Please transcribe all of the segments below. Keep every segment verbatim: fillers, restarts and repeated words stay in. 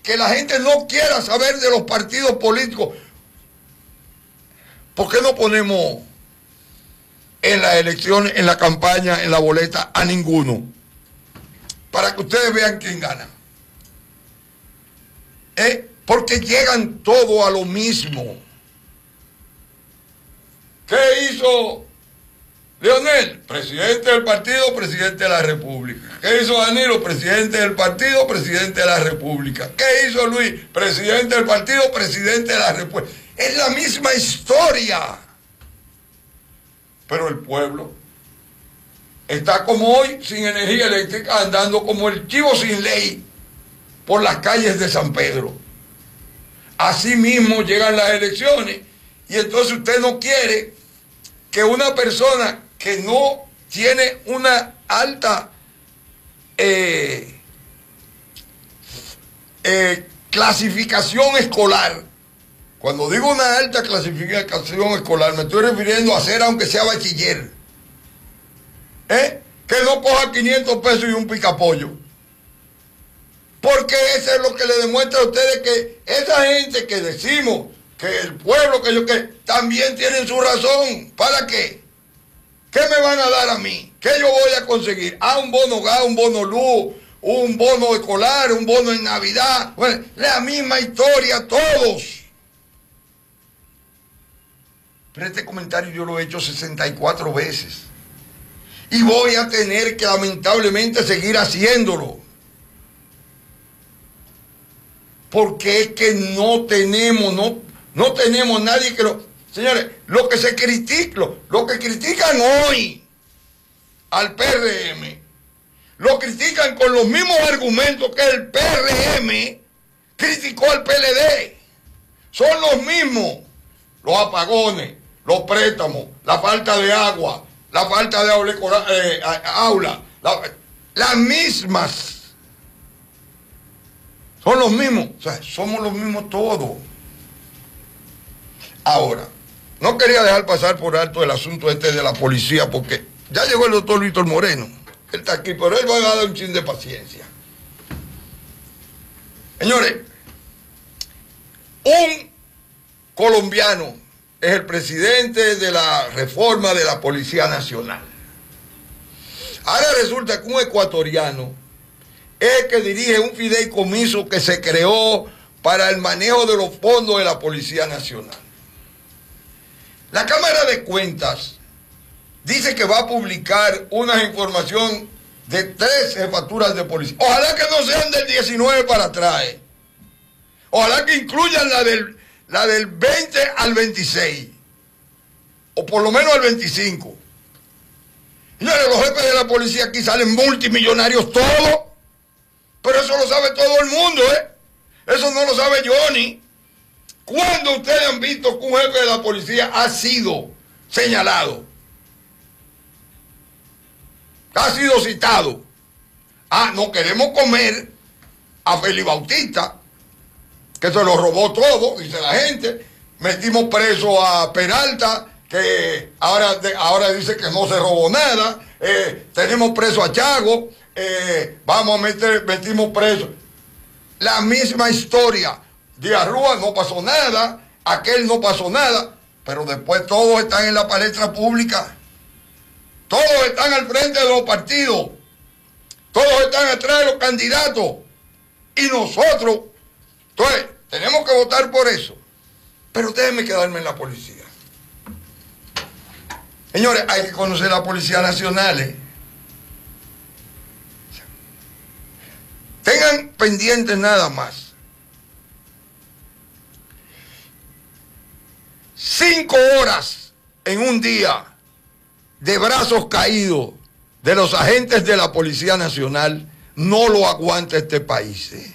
que la gente no quiera saber de los partidos políticos. ¿Por qué no ponemos en las elecciones, en la campaña, en la boleta a ninguno? Para que ustedes vean quién gana. ¿Eh? Porque llegan todos a lo mismo. ¿Qué hizo Leonel? Presidente del partido, presidente de la República. ¿Qué hizo Danilo? Presidente del partido, presidente de la República. ¿Qué hizo Luis? Presidente del partido, presidente de la República. Es la misma historia. Pero el pueblo está como hoy, sin energía eléctrica, andando como el chivo sin ley por las calles de San Pedro. Así mismo llegan las elecciones y entonces usted no quiere que una persona que no tiene una alta eh, eh, clasificación escolar, cuando digo una alta clasificación escolar me estoy refiriendo a ser aunque sea bachiller, ¿eh? que no coja quinientos pesos y un picapollo. Porque eso es lo que le demuestra a ustedes que esa gente que decimos que el pueblo, que yo que también tienen su razón. ¿Para qué? ¿Qué me van a dar a mí? ¿Qué yo voy a conseguir? Ah, un bono gas, un bono luz, un bono escolar, un bono en Navidad. Bueno, la misma historia todos. Pero este comentario yo lo he hecho sesenta y cuatro veces. Y voy a tener que lamentablemente seguir haciéndolo. Porque es que no tenemos, no, no tenemos nadie que lo... Señores, lo que se critica, lo, lo que critican hoy al P R M, lo critican con los mismos argumentos que el P R M criticó al P L D. Son los mismos. Los apagones, los préstamos, la falta de agua, la falta de aula, eh, aula la, las mismas. Son los mismos, o sea, somos los mismos todos. Ahora, no quería dejar pasar por alto el asunto este de la policía, porque ya llegó el doctor Víctor Moreno. Él está aquí, pero él va a dar un chin de paciencia. Señores, un colombiano es el presidente de la reforma de la Policía Nacional. Ahora resulta que un ecuatoriano es que dirige un fideicomiso que se creó para el manejo de los fondos de la Policía Nacional. La Cámara de Cuentas dice que va a publicar una información de tres jefaturas de policía. Ojalá que no sean del diecinueve para atrás. ¿eh? Ojalá que incluyan la del, la del veinte al veintiséis. O por lo menos al veinticinco. Señores, los jefes de la policía aquí salen multimillonarios todos. Pero eso lo sabe todo el mundo, ¿eh? Eso no lo sabe Johnny. ¿Cuándo ustedes han visto que un jefe de la policía ha sido señalado? Ha sido citado. Ah, no queremos comer a Félix Bautista, que se lo robó todo, dice la gente. Metimos preso a Peralta, que ahora, ahora dice que no se robó nada. Eh, tenemos preso a Chago. Eh, vamos a meter, metimos preso. La misma historia. Díaz Rúa no pasó nada, aquel no pasó nada, pero después todos están en la palestra pública. Todos están al frente de los partidos. Todos están atrás de los candidatos. Y nosotros, entonces, tenemos que votar por eso. Pero déjenme quedarme en la policía. Señores, hay que conocer la Policía Nacional, ¿eh? Tengan pendientes nada más. Cinco horas en un día de brazos caídos de los agentes de la Policía Nacional no lo aguanta este país. ¿eh?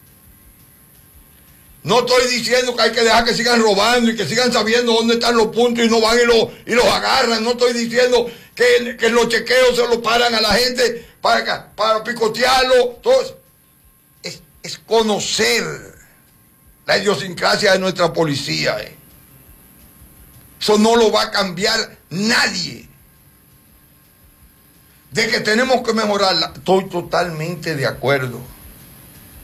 No estoy diciendo que hay que dejar que sigan robando y que sigan sabiendo dónde están los puntos y no van y, lo, y los agarran. No estoy diciendo que, que en los chequeos se lo paran a la gente para, para picotearlo. Todo eso. Es, es conocer la idiosincrasia de nuestra policía. ¿eh? Eso no lo va a cambiar nadie. De que tenemos que mejorarla, estoy totalmente de acuerdo.